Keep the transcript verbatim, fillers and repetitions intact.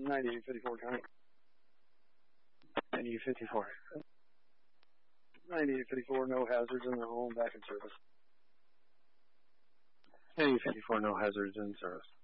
ninety-eight fifty-four, County. ninety-eight fifty-four. ninety-eight fifty-four, no hazards in the home, back in service. ninety-eight fifty-four, no hazards in service.